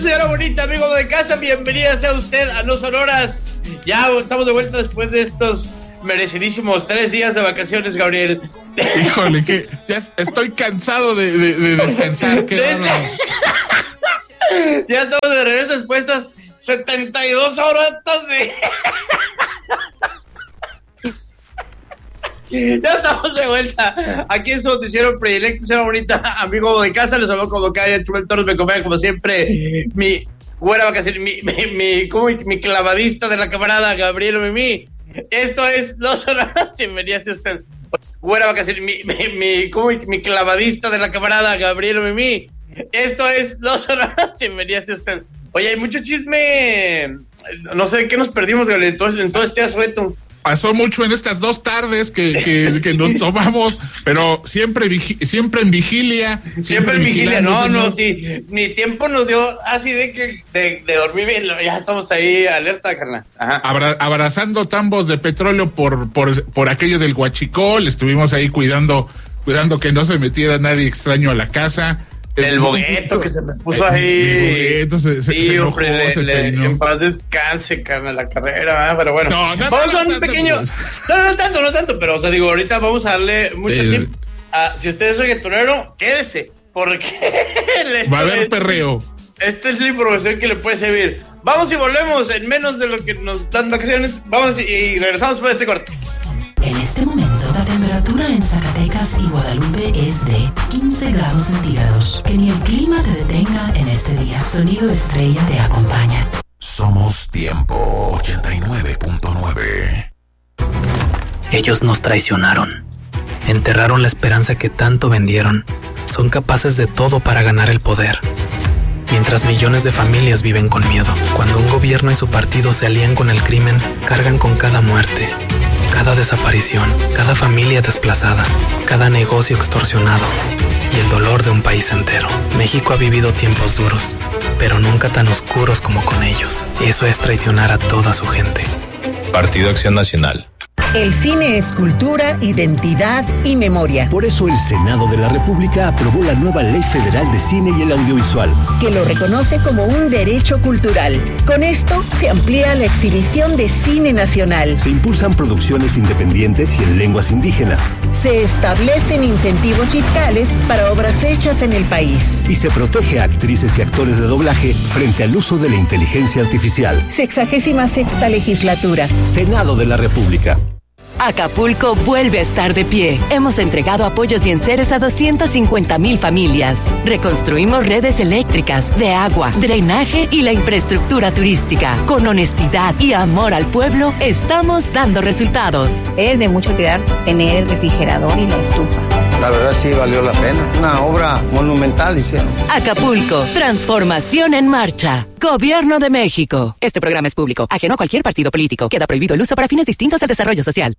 Señora bonita, amigo de casa, bienvenida sea usted a No Sonoras. Ya estamos de vuelta después de estos merecidísimos 3 días de vacaciones, Gabriel. Híjole, que ya estoy cansado de descansar. Ya estamos de regreso después de estas 72 horas de... Ya estamos de vuelta aquí en su noticiero predilecto, señora bonita, amigo de casa. Les habló como cada día Chubel Torres, me acompaña como siempre mi buena vacación, mi clavadista de la camarada Gabriel Mimi. Esto es No Sonoras, bienvenida sea usted. Buena vacación, mi clavadista de la camarada Gabriel Mimi. Esto es No Sonoras, bienvenida sea usted. Oye, hay mucho chisme, no sé de qué nos perdimos, Gabriel, en todo este asueto. Pasó mucho en estas 2 tardes que sí. Nos tomamos, pero siempre en vigilia. Siempre en vigilia, sí. Ni tiempo nos dio así de dormir bien. Ya estamos ahí alerta, carnal. Ajá. Abrazando tambos de petróleo por aquello del huachicol. Estuvimos ahí cuidando que no se metiera nadie extraño a la casa. El bogueto que se me puso ahí. El bogueto se enojó, se peinó. En paz descanse, carnal, la carrera, pero bueno. Vamos a un pequeño... Pues. No tanto, pero, o sea, digo, ahorita vamos a darle mucho tiempo. Si usted es reggaetonero, quédese, porque... Va a haber perreo. Esta es la información que le puede servir. Vamos y volvemos en menos de lo que nos dan vacaciones. Vamos y regresamos después de este corte. En este momento, la temperatura en Zacatecas y Guadalupe es de 15 grados centígrados. Que ni el clima te detenga en este día. Sonido Estrella te acompaña. Somos Tiempo 89.9. Ellos nos traicionaron. Enterraron la esperanza que tanto vendieron. Son capaces de todo para ganar el poder. Mientras millones de familias viven con miedo. Cuando un gobierno y su partido se alían con el crimen, cargan con cada muerte, cada desaparición, cada familia desplazada, cada negocio extorsionado y el dolor de un país entero. México ha vivido tiempos duros, pero nunca tan oscuros como con ellos. Eso es traicionar a toda su gente. Partido Acción Nacional. El cine es cultura, identidad y memoria. Por eso el Senado de la República aprobó la nueva Ley Federal de Cine y el Audiovisual, que lo reconoce como un derecho cultural. Con esto se amplía la exhibición de cine nacional. Se impulsan producciones independientes y en lenguas indígenas. Se establecen incentivos fiscales para obras hechas en el país. Y se protege a actrices y actores de doblaje frente al uso de la inteligencia artificial. 66ª legislatura. Senado de la República. Acapulco vuelve a estar de pie. Hemos entregado apoyos y enseres a 250,000 familias. Reconstruimos redes eléctricas, de agua, drenaje y la infraestructura turística. Con honestidad y amor al pueblo, estamos dando resultados. Es de mucho cuidar tener el refrigerador y la estufa. La verdad sí valió la pena. Una obra monumental hicieron. Acapulco, transformación en marcha. Gobierno de México. Este programa es público, ajeno a cualquier partido político. Queda prohibido el uso para fines distintos al desarrollo social.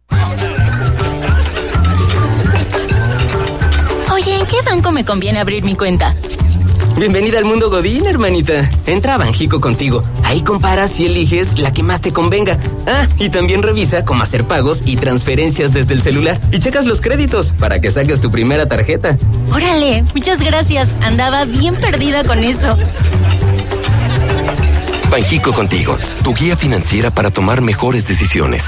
Oye, ¿en qué banco me conviene abrir mi cuenta? Bienvenida al mundo Godín, hermanita. Entra a Banjico Contigo. Ahí comparas y eliges la que más te convenga. Ah, y también revisa cómo hacer pagos y transferencias desde el celular. Y checas los créditos para que saques tu primera tarjeta. Órale, muchas gracias. Andaba bien perdida con eso. Banjico Contigo, tu guía financiera para tomar mejores decisiones.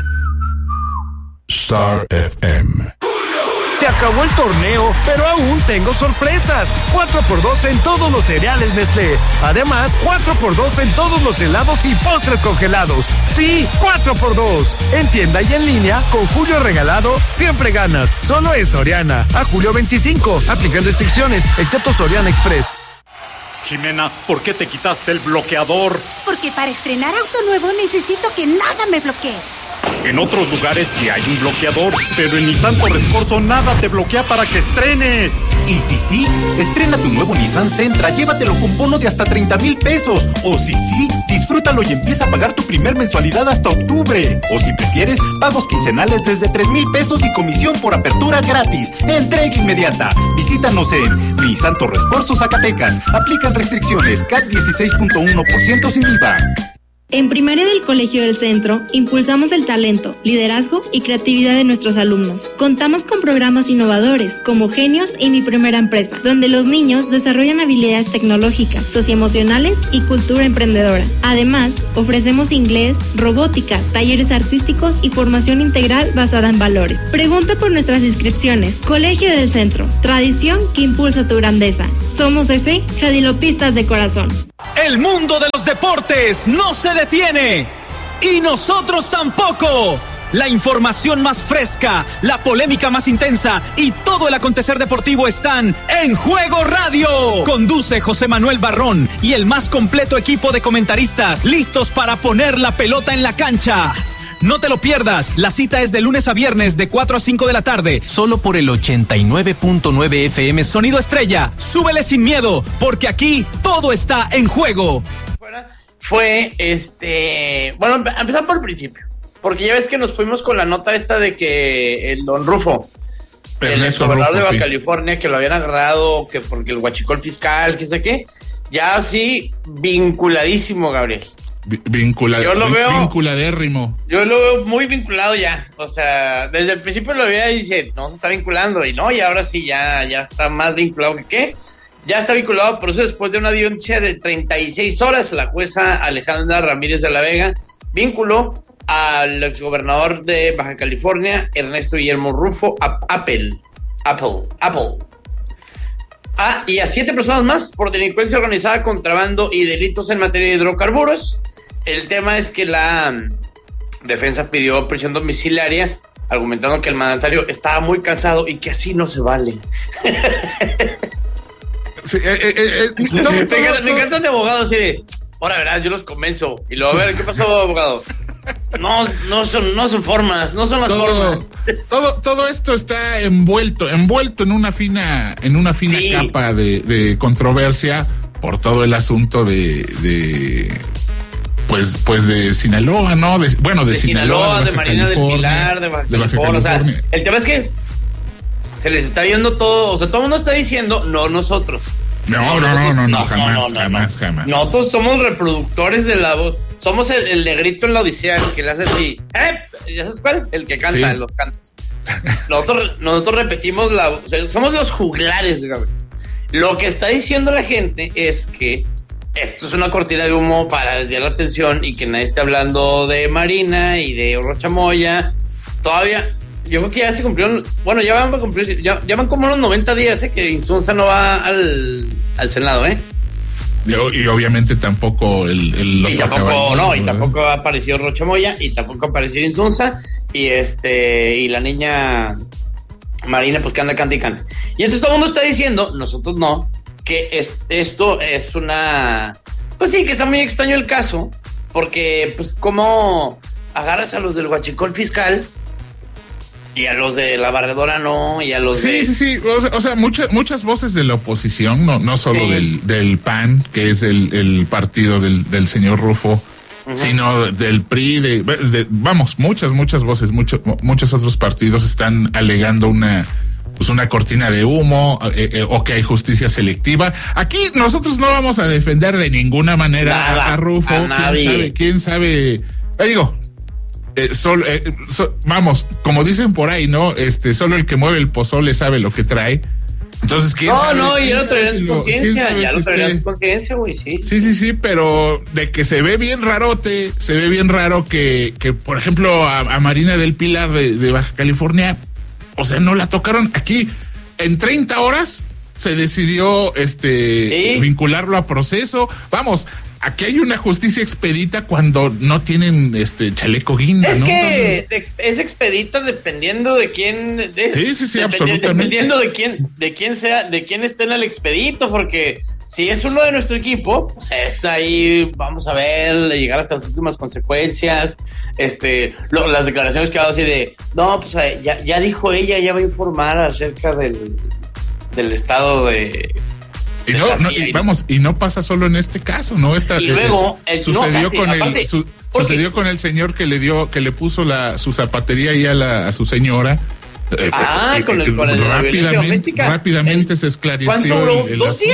Star FM. Se acabó el torneo, pero aún tengo sorpresas. 4x2 en todos los cereales Nestlé. Además, 4x2 en todos los helados y postres congelados. Sí, 4x2. En tienda y en línea, con Julio Regalado, siempre ganas. Solo en Soriana. A julio 25. Aplican restricciones, excepto Soriana Express. Jimena, ¿por qué te quitaste el bloqueador? Porque para estrenar auto nuevo necesito que nada me bloquee. En otros lugares sí hay un bloqueador, pero en Nissan Torres Corso nada te bloquea para que estrenes. Y si sí, estrena tu nuevo Nissan Sentra, llévatelo con bono de hasta 30,000 pesos. O si sí, disfrútalo y empieza a pagar tu primer mensualidad hasta octubre. O si prefieres, pagos quincenales desde 3,000 pesos y comisión por apertura gratis. Entrega inmediata. Visítanos en Nissan Torres Corso, Zacatecas. Aplican restricciones, CAT 16.1% sin IVA. En Primaria del Colegio del Centro, impulsamos el talento, liderazgo y creatividad de nuestros alumnos. Contamos con programas innovadores como Genios y Mi Primera Empresa, donde los niños desarrollan habilidades tecnológicas, socioemocionales y cultura emprendedora. Además, ofrecemos inglés, robótica, talleres artísticos y formación integral basada en valores. Pregunta por nuestras inscripciones. Colegio del Centro, tradición que impulsa tu grandeza. Somos ese Jadilopistas de corazón. El mundo de los deportes no se detiene y nosotros tampoco. La información más fresca, la polémica más intensa y todo el acontecer deportivo están en Juego Radio. Conduce José Manuel Barrón y el más completo equipo de comentaristas listos para poner la pelota en la cancha. No te lo pierdas, la cita es de lunes a viernes de 4 a 5 de la tarde, solo por el 89.9 FM Sonido Estrella. Súbele sin miedo, porque aquí todo está en juego. Fue, bueno, empezar por el principio, porque ya ves que nos fuimos con la nota esta de que el don Rufo, el gobernador de Baja California, que lo habían agarrado, que porque el huachicol fiscal, que sé qué, ya así vinculadísimo, Gabriel. Vinculadérrimo. Yo lo veo muy vinculado ya. O sea, desde el principio lo veía y dije, no se está vinculando. Y no, y ahora sí ya está más vinculado que qué. Ya está vinculado, por eso después de una audiencia de 36 horas, la jueza Alejandra Ramírez de la Vega vinculó al exgobernador de Baja California, Ernesto Guillermo Rufo, Apple. Y a 7 personas más por delincuencia organizada, contrabando y delitos en materia de hidrocarburos. El tema es que la defensa pidió prisión domiciliaria, argumentando que el mandatario estaba muy cansado y que así no se vale. Sí, me encantan de abogados así de, ahora verás, yo los convenzo. Y luego, a ver, ¿qué pasó, abogado? No son formas, no son las formas. Todo esto está envuelto en una fina capa de controversia por todo el asunto de Sinaloa, ¿no? De Sinaloa, de Marina del Pilar, de Baja California. O sea, el tema es que se les está viendo todo, o sea, todo el mundo está diciendo, no nosotros. No, jamás. Nosotros somos reproductores de la voz. Somos el negrito en la Odisea, el que le hace así. ¿Ya sabes cuál? El que canta en los cantos. Nosotros repetimos la voz. O sea, somos los juglares, Gabriel. Lo que está diciendo la gente es que esto es una cortina de humo para desviar la atención y que nadie esté hablando de Marina y de Rocha Moya. Todavía, yo creo que ya se cumplieron. Bueno, ya van como unos 90 días que Insunza no va al Senado, Y obviamente tampoco tampoco ha aparecido Rocha Moya y tampoco ha aparecido Insunza y la niña Marina pues que anda canta y canta. Y entonces todo el mundo está diciendo, nosotros no, que esto es una, pues sí, que está muy extraño el caso, porque pues cómo agarras a los del huachicol fiscal y a los de la barredora no, y a los Sí. O sea, muchas voces de la oposición, no solo del PAN, que es el partido del señor Rufo, sino del PRI, muchas voces, muchos otros partidos están alegando una cortina de humo, o que hay justicia selectiva. Aquí nosotros no vamos a defender de ninguna manera a Rufo. ¿Quién sabe? Como dicen por ahí, ¿no? Solo el que mueve el pozole sabe lo que trae. Entonces, ¿quién sabe? Ya lo traerás conciencia, conciencia, güey, sí. Sí, pero de que se ve bien raro que por ejemplo, a Marina del Pilar de Baja California, o sea, no la tocaron aquí. En 30 horas se decidió vincularlo a proceso. Vamos, aquí hay una justicia expedita cuando no tienen chaleco guinda, es ¿no? Que entonces, es expedita dependiendo de quién. Sí, absolutamente. Dependiendo de quién sea, de quién esté en el expedito, porque si es uno de nuestro equipo, pues es ahí, vamos a ver, llegar hasta las últimas consecuencias. Las declaraciones que ha dado así de, no, pues ya dijo ella, ya va a informar acerca del estado de. Y no pasa solo en este caso, ¿no? Sucedió con el señor que le puso su zapatería ahí a su señora. Con el rápidamente se esclareció. ¿Cuánto duró? ¿2 días?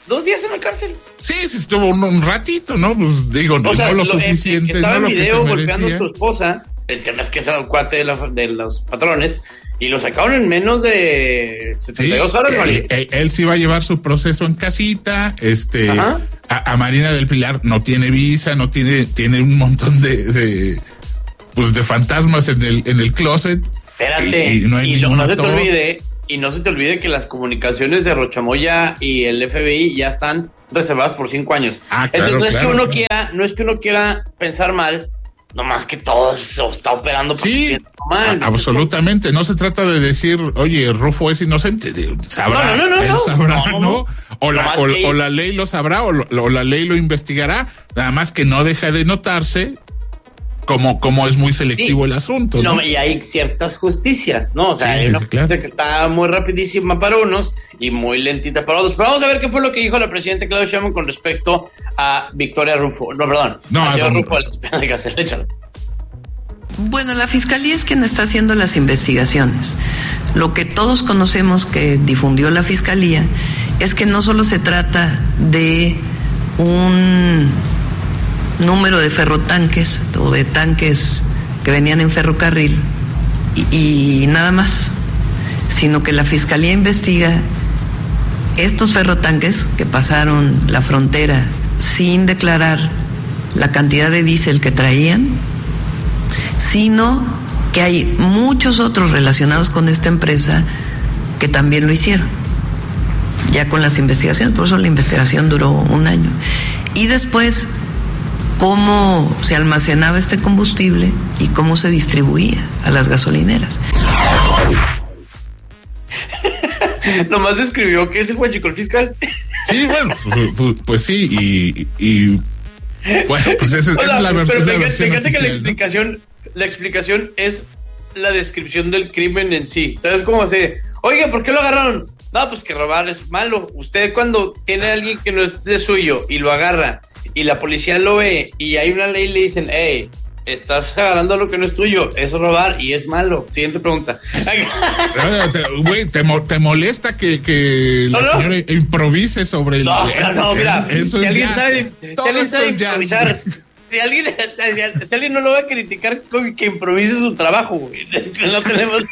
2 días en la cárcel. Sí, se estuvo un ratito, ¿no? Pues digo, no lo suficiente. Estaba no en lo video que se golpeando a merecía. su esposa. El tema es que es el cuate de los patrones. Y lo sacaron en menos de 72 horas, ¿vale? Él sí va a llevar su proceso en casita. A Marina del Pilar no tiene visa, no tiene un montón de fantasmas en el closet. Espérate, y no hay ninguna tos. No se te olvide que las comunicaciones de Rochamoya y el FBI ya están reservadas por 5 años. Claro, entonces no es que uno quiera pensar mal, nomás que todo se está operando sí, mal. Absolutamente. No se trata de decir, oye, Rufo es inocente. Sabrá, él sabrá, ¿no? O la ley lo sabrá, o la ley lo investigará. Nada más que no deja de notarse como es muy selectivo el asunto, ¿no? Y hay ciertas justicias, ¿no? O sea, hay una justicia que está muy rapidísima para unos y muy lentita para otros. Pero vamos a ver qué fue lo que dijo la presidenta Claudia Sheinbaum con respecto a Victoria Rufo. No, perdón. No, a Rufo. Échalo. Bueno, la Fiscalía es quien está haciendo las investigaciones. Lo que todos conocemos que difundió la Fiscalía es que no solo se trata de un número de ferrotanques o de tanques que venían en ferrocarril y nada más, sino que la Fiscalía investiga estos ferrotanques que pasaron la frontera sin declarar la cantidad de diésel que traían, sino que hay muchos otros relacionados con esta empresa que también lo hicieron, ya con las investigaciones. Por eso la investigación duró 1 año. Y después, cómo se almacenaba este combustible y cómo se distribuía a las gasolineras. Nomás escribió que es el huachicol fiscal. Sí, bueno, pues sí, y bueno, pues esa es la versión. Pero fíjate oficial, que la explicación es la descripción del crimen en sí. ¿Sabes cómo se? Oiga, ¿por qué lo agarraron? No, pues que robar es malo. Usted cuando tiene a alguien que no es de suyo y lo agarra y la policía lo ve y hay una ley y le dicen, hey, estás agarrando lo que no es tuyo, es robar y es malo. Siguiente pregunta. Güey, ¿te molesta que la señora improvise sobre el... No, mira, si alguien sabe improvisar, si alguien no lo va a criticar que improvise su trabajo, güey. No tenemos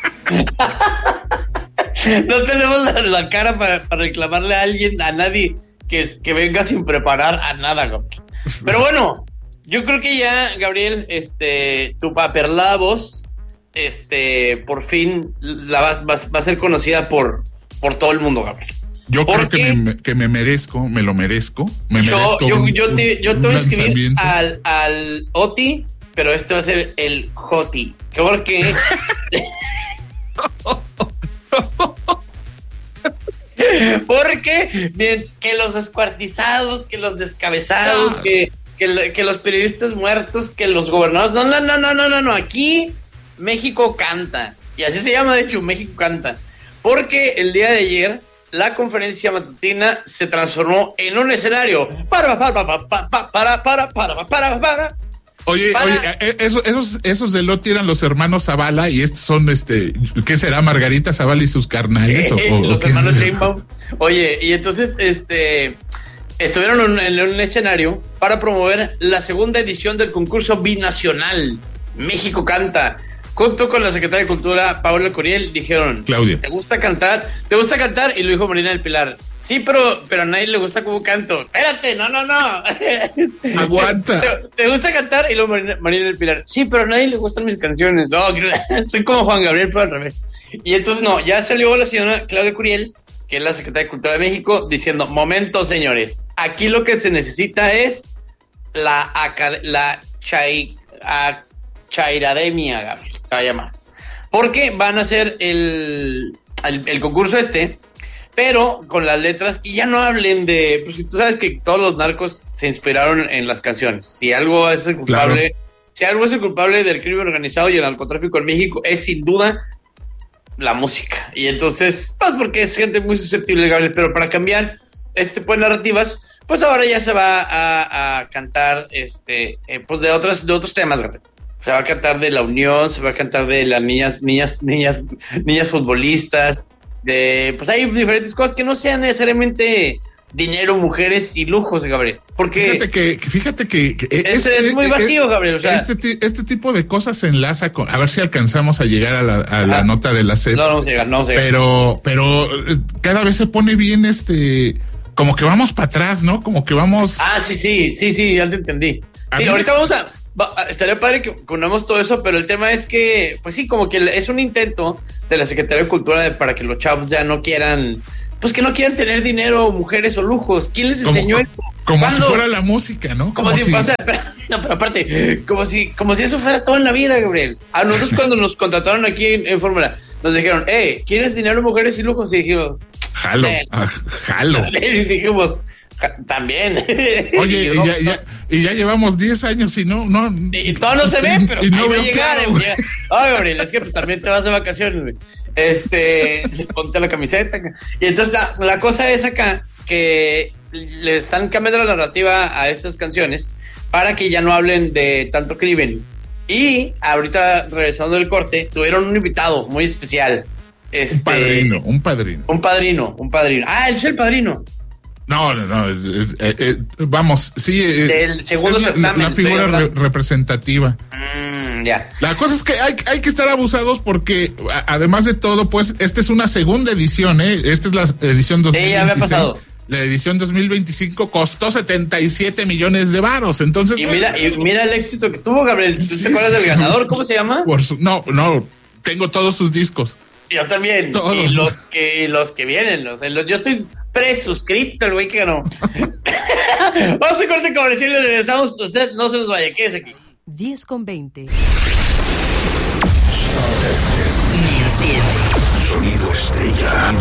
la cara para reclamarle a alguien, a nadie que venga sin preparar a nada, güey. Pero bueno, yo creo que ya, Gabriel, tu paperlada voz, por fin va a ser conocida por todo el mundo, Gabriel. Yo creo que me lo merezco. Yo te voy a escribir al Oti, pero este va a ser el Joti. Porque que los descuartizados, que los descabezados, que los periodistas muertos, que los gobernados, no, aquí México canta, y así se llama, de hecho, México canta, porque el día de ayer la conferencia matutina se transformó en un escenario para. Oye, esos de Loti eran los hermanos Zavala y estos son, ¿qué será? Margarita Zavala y sus carnales. Los hermanos Sheinbaum. Oye, y entonces, estuvieron en un escenario para promover la segunda edición del concurso binacional México Canta. Junto con la secretaria de Cultura, Paola Curiel, dijeron, Claudia, ¿te gusta cantar? Y lo dijo Marina del Pilar. Sí, pero a nadie le gusta cómo canto. Espérate, no. Aguanta. ¿Te gusta cantar? Y luego Marina del Pilar. Sí, pero a nadie le gustan mis canciones. No, soy como Juan Gabriel, pero al revés. Y entonces ya salió la señora Claudia Curiel, que es la secretaria de Cultura de México, diciendo, momento, señores, aquí lo que se necesita es la Chairademia, Gabriel, se va a llamar. Porque van a hacer el concurso pero con las letras que ya no hablen de... Pues tú sabes que todos los narcos se inspiraron en las canciones. Si algo es el culpable... Claro. Si algo es el culpable del crimen organizado y el narcotráfico en México, es sin duda la música. Y entonces, pues porque es gente muy susceptible, Gabriel, pero para cambiar este tipo de narrativas, pues ahora ya se va a cantar pues de otros temas, Gabriel. Se va a cantar de la unión, se va a cantar de las niñas futbolistas, pues hay diferentes cosas que no sean necesariamente dinero, mujeres y lujos, Gabriel. Porque fíjate que es muy vacío, Gabriel. O sea, este tipo de cosas se enlaza con, a ver si alcanzamos a llegar a la nota de la SEP. No vamos a llegar. Pero cada vez se pone bien como que vamos para atrás, ¿no? Como que vamos. Sí, ya te entendí. Sí, ahorita estaría padre que unamos todo eso, pero el tema es que, pues sí, como que es un intento de la Secretaría de Cultura para que los chavos ya no quieran, pues que no quieran tener dinero, mujeres o lujos. ¿Quién les enseñó eso? Como si fuera la música, ¿no? Como si pasa, pero aparte, como si eso fuera todo en la vida, Gabriel. A nosotros cuando nos contrataron aquí en Fórmula, nos dijeron, ¿quieres dinero, mujeres y lujos? Y dijimos, jalo. Y dijimos, también. Oye, y ya llevamos 10 años y no. Y todo no se ve, pero no va a llegar. Claro. Ay, Gabriel, es que pues, también te vas de vacaciones, güey. Ponte la camiseta. Y entonces la cosa es acá que le están cambiando la narrativa a estas canciones para que ya no hablen de tanto crimen. Y ahorita, regresando del corte, tuvieron un invitado muy especial. Un padrino. Ah, él es el padrino. No, vamos, sí. Del segundo certamen. La figura representativa. Ya. La cosa es que hay que estar abusados porque, además de todo, pues, esta es una segunda edición, Esta es la edición 2026. Sí, ya me ha pasado. La edición 2025 costó 77 millones de varos, entonces. Y mira el éxito que tuvo, Gabriel. ¿Tú te acuerdas del ganador? ¿Cómo se llama? No, tengo todos sus discos. Yo también. Todos. Y los que vienen. Yo estoy presuscrito, el güey que ganó. Vamos a corte comercial y regresamos. Usted no se nos vaya. ¿Qué es aquí? 10:20. Sonido estrella.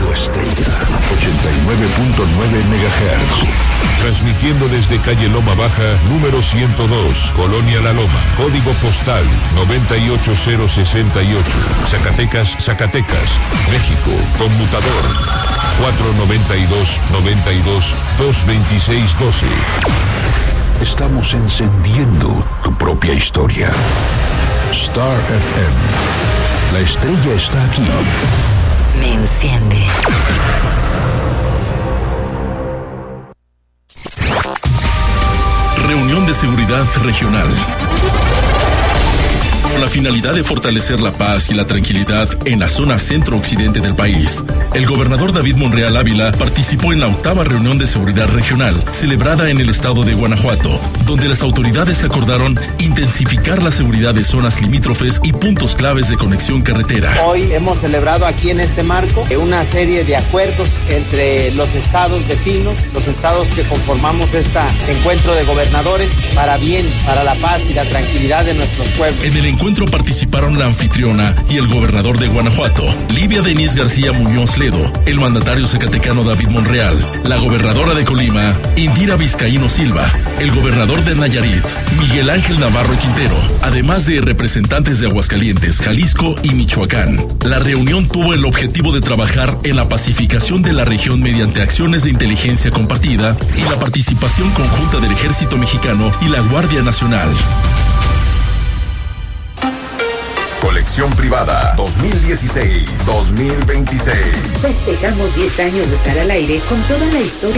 89.9 MHz. Transmitiendo desde calle Loma Baja, número 102, Colonia La Loma, código postal 98068, Zacatecas, México, conmutador 492-92-226-12. Estamos encendiendo tu propia historia. Star FM. La estrella está aquí. Me enciende. Reunión de Seguridad Regional. Con la finalidad de fortalecer la paz y la tranquilidad en la zona centro-occidente del país, el gobernador David Monreal Ávila participó en la 8ª reunión de seguridad regional, celebrada en el estado de Guanajuato, donde las autoridades acordaron intensificar la seguridad de zonas limítrofes y puntos claves de conexión carretera. Hoy hemos celebrado aquí en este marco una serie de acuerdos entre los estados vecinos, los estados que conformamos este encuentro de gobernadores para la paz y la tranquilidad de nuestros pueblos. En el encuentro participaron la anfitriona y el gobernador de Guanajuato, Livia Denise García Muñoz Ledo, el mandatario zacatecano David Monreal, la gobernadora de Colima, Indira Vizcaíno Silva, el gobernador de Nayarit, Miguel Ángel Navarro Quintero, además de representantes de Aguascalientes, Jalisco y Michoacán. La reunión tuvo el objetivo de trabajar en la pacificación de la región mediante acciones de inteligencia compartida y la participación conjunta del Ejército Mexicano y la Guardia Nacional. Colección privada 2016-2026. Festejamos 10 años de estar al aire con toda la historia